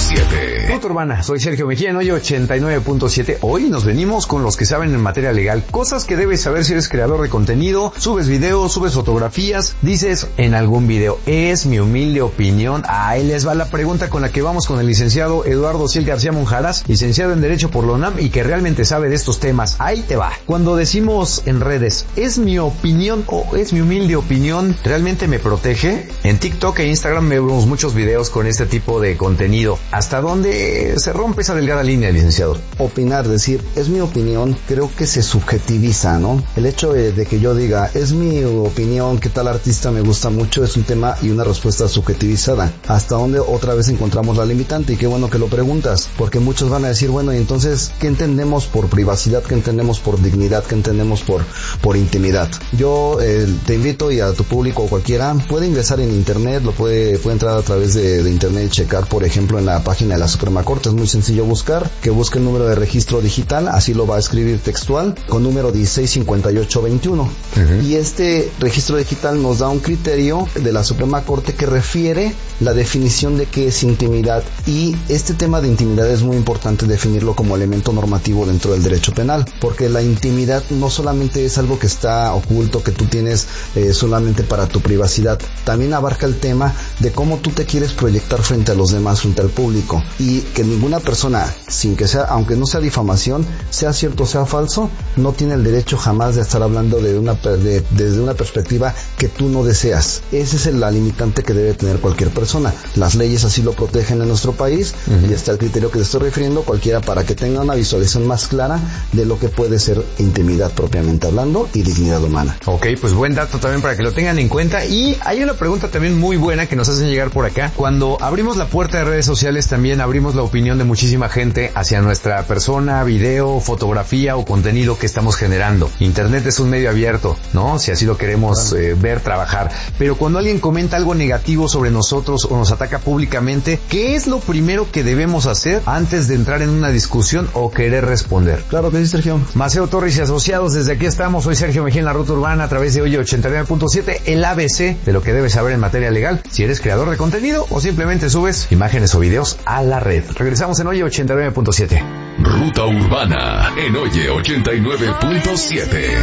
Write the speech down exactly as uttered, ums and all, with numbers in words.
siete. Ruta Urbana, soy Sergio Mejía en Oye ochenta y nueve punto siete. Hoy nos venimos con los que saben en materia legal. Cosas que debes saber si eres creador de contenido, subes videos, subes fotografías, dices en algún video, es mi humilde opinión. Ahí les va la pregunta con la que vamos con el licenciado Eduardo Ciel García Monjaras, licenciado en Derecho por la UNAM y que realmente sabe de estos temas. Ahí te va. Cuando decimos en redes, es mi opinión o es mi humilde opinión, ¿realmente me protege? En TikTok e Instagram vemos muchos videos con este tipo de contenido. ¿Hasta dónde se rompe esa delgada línea, licenciado? Opinar, decir, es mi opinión, creo que se subjetiviza, ¿no? El hecho de, de que yo diga, es mi opinión, que tal artista me gusta mucho, es un tema y una respuesta subjetivizada. ¿Hasta dónde otra vez encontramos la limitante? Y qué bueno que lo preguntas, porque muchos van a decir, bueno, y entonces, ¿qué entendemos por privacidad? ¿Qué entendemos por dignidad? ¿Qué entendemos por, por intimidad? Yo eh, te invito y a tu público o cualquiera, puede ingresar en internet, lo puede, puede entrar a través de, de internet y checar, por ejemplo, en la página de la Suprema Corte. Es muy sencillo buscar, que busque el número de registro digital, así lo va a escribir textual, con número dieciséis cincuenta y ocho veintiuno. Uh-huh. Y este registro digital nos da un criterio de la Suprema Corte que refiere la definición de qué es intimidad. Y este tema de intimidad es muy importante definirlo como elemento normativo dentro del derecho penal, porque la intimidad no solamente es algo que está oculto, que tú tienes eh, solamente para tu privacidad, también abarca el tema de cómo tú te quieres proyectar frente a los demás, frente al público, y que ninguna persona, sin que sea, aunque no sea difamación, sea cierto o sea falso, no tiene el derecho jamás de estar hablando de una de, desde una perspectiva que tú no deseas. Ese es la limitante que debe tener cualquier persona. Las leyes así lo protegen en nuestro país, uh-huh. Y está el criterio que te estoy refiriendo, cualquiera, para que tenga una visualización más clara de lo que puede ser intimidad propiamente hablando y dignidad humana. Ok, pues buen dato también para que lo tengan en cuenta. Y hay una pregunta también muy buena que nos hacen llegar por acá. Cuando abrimos la puerta de redes sociales, también abrimos la opinión de muchísima gente hacia nuestra persona, video, fotografía o contenido que estamos generando. Internet es un medio abierto, ¿no? Si así lo queremos eh, ver, trabajar. Pero cuando alguien comenta algo negativo sobre nosotros o nos ataca públicamente, ¿qué es lo primero que debemos hacer antes de entrar en una discusión o querer responder? Claro que sí, Sergio. Maceo Torres y Asociados, desde aquí estamos. Soy Sergio Mejía en la Ruta Urbana a través de Oye ochenta y nueve punto siete, el A B C de lo que debes saber en materia legal, si eres creador de contenido o simplemente subes imágenes o videos a la red. Regresamos en Oye ochenta y nueve punto siete. Ruta Urbana en Oye ochenta y nueve punto siete.